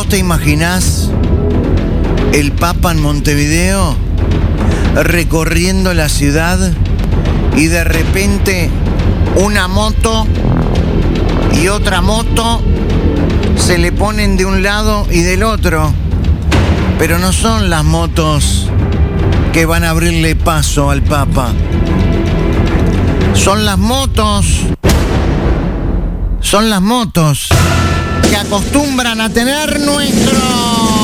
te imaginás el Papa en Montevideo recorriendo la ciudad y de repente una moto y otra moto se le ponen de un lado y del otro? Pero no son las motos que van a abrirle paso al Papa. Son las motos que acostumbran a tener nuestro